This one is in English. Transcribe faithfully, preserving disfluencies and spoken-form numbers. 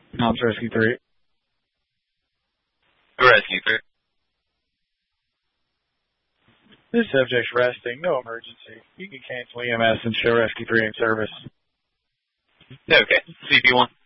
Ops Rescue three. Rescue three. This subject's resting. No emergency. You can cancel E M S and show Rescue three in service. Okay. C P one.